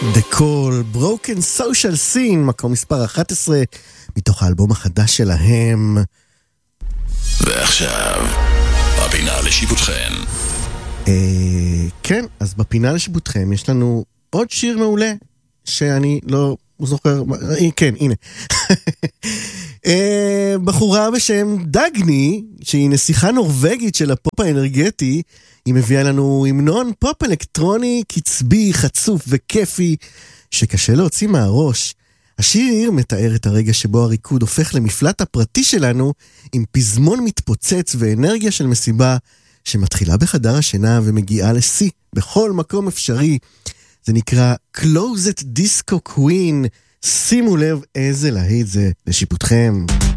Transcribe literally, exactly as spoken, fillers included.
The Call, Broken Social Scene, מקום מספר אחת עשרה, מתוך האלבום החדש שלהם. ועכשיו, בפינה לשיפוטכם. אה, כן, אז בפינה לשיפוטכם יש לנו עוד שיר מעולה, שאני לא זוכר, כן, הנה. אה, בחורה בשם דגני, שהיא נסיכה נורווגית של הפופ האנרגטי, היא מביאה לנו המנון פופ אלקטרוני, קצבי, חצוף וכיפי, שקשה להוציא מהראש. השיר מתאר את הרגע שבו הריקוד הופך למפלט הפרטי שלנו, עם פזמון מתפוצץ ואנרגיה של מסיבה, שמתחילה בחדר השינה ומגיעה לשיא בכל מקום אפשרי. זה נקרא Closet Disco Queen. שימו לב איזה להיט זה לשיפוטכם.